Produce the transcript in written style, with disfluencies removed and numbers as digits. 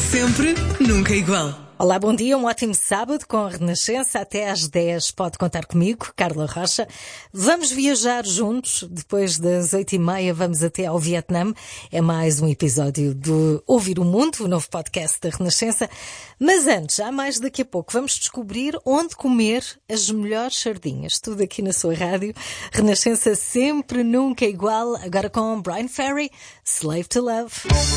Sempre, nunca igual. Olá, bom dia, um ótimo sábado com a Renascença. Até às 10 pode contar comigo, Carla Rocha. Vamos viajar juntos. Depois das 8h30 vamos até ao Vietnã. É mais um episódio do Ouvir o Mundo, o novo podcast da Renascença. Mas antes, já mais daqui a pouco, vamos descobrir onde comer as melhores sardinhas. Tudo aqui na sua rádio. Renascença sempre, nunca igual. Agora com Brian Ferry, Slave to Love.